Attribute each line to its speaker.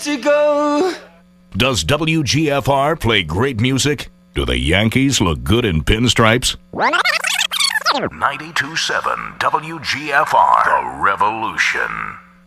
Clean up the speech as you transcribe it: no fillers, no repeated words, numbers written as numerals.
Speaker 1: to go.
Speaker 2: Does WGFR play great music? Do the Yankees look good in pinstripes? 92.7 WGFR, The Revolution.